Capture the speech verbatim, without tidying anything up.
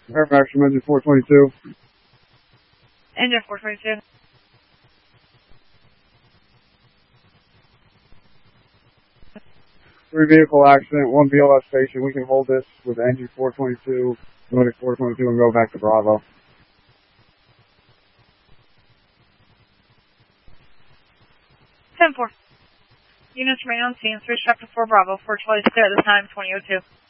Fairfax from engine four twenty-two. Engine four twenty-two. Three vehicle accident, one B L S station. We can hold this with engine four twenty-two, Nordic four twenty-two, and go back to Bravo. ten four. Units remain on scene. Switch traffic to four Bravo. four Charlie's clear at this time, twenty oh two.